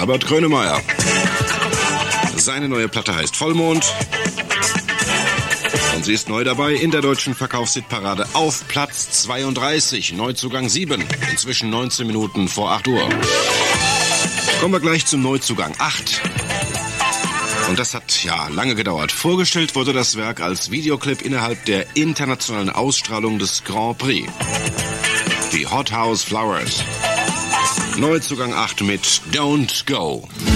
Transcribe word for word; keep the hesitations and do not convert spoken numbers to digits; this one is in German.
Herbert Grönemeyer. Seine neue Platte heißt Vollmond. Und sie ist neu dabei in der deutschen Verkaufshitparade auf Platz zweiunddreißig, Neuzugang sieben, inzwischen neunzehn Minuten vor acht Uhr. Kommen wir gleich zum Neuzugang acht. Und das hat ja lange gedauert. Vorgestellt wurde das Werk als Videoclip innerhalb der internationalen Ausstrahlung des Grand Prix. Die Hot House Flowers. Neuzugang acht mit Don't Go.